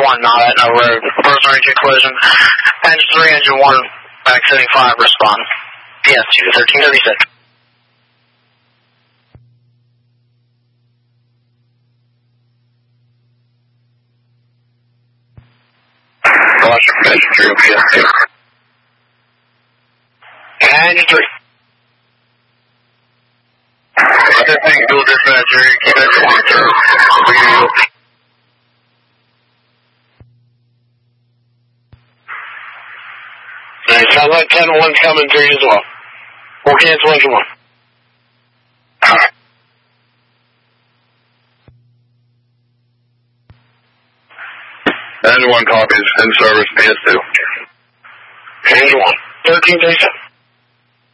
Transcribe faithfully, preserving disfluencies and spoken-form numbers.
one, not at no road. First range collision. Engine three, engine one, back setting five, respond. Yes, two thirteen thirty-six. Roger, passenger, P S two. Engine three. Other thing, dual dispatcher, keep engine one, sir. Nice, sounds like ten one's coming through as well. We'll cancel engine one. Alright. Engine one copies, in service, P S two. Engine one, thirteen thirty-seven.